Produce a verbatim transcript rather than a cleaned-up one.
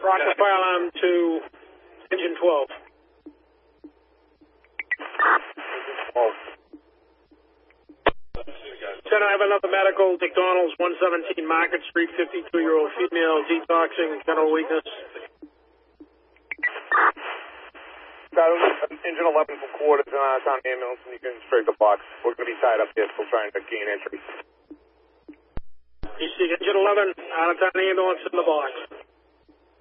rocket fire alarm to engine twelve. Oh. Ten, I have another medical, McDonald's, one seventeen Market Street, fifty-two-year-old female, detoxing, general weakness. Engine eleven from quarters and uh, it's on the ambulance, and you can straight the box. We're going to be tied up here, still trying to gain entry. You see engine eleven, out of town ambulance in the box.